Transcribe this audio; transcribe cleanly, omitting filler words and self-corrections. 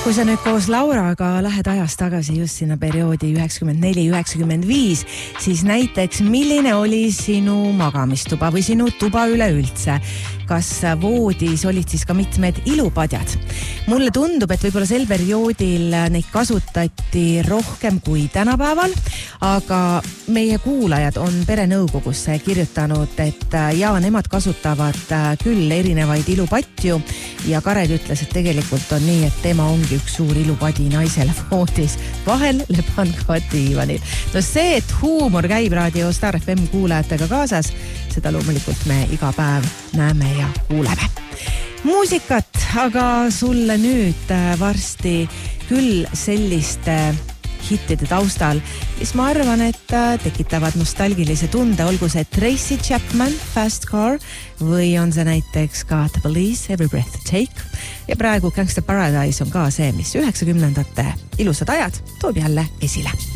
Kui sa nüüd koos Lauraga lähed ajas tagasi just sinna perioodi 94-95, siis näiteks milline oli sinu magamistuba või sinu tuba üleüldse? Kas voodis olid siis ka mitmed ilupadjad? Mulle tundub, et võib-olla sel perioodil neid kasutati rohkem kui tänapäeval, aga meie kuulajad on perenõukogusse kirjutanud, et nemad kasutavad küll erinevaid ilupatju ja Kared ütles, et tegelikult on nii, et tema ongi üks suur ilupadi naisele voodis. Vahel leban ka diivanil. No see, et huumor käib Raadio Star FM kuulajatega kaasas, seda loomulikult me iga päev näeme ja kuuleme. Muusikat aga sulle nüüd varsti küll selliste hittide taustal, mis ma arvan, et tekitavad nostalgilise tunde, olgu see Tracy Chapman, Fast Car, või on see näiteks ka The Police, Every Breath You Take. Ja praegu Gangsta Paradise on ka see, mis 90-ndate ilusad ajad toob jälle esile.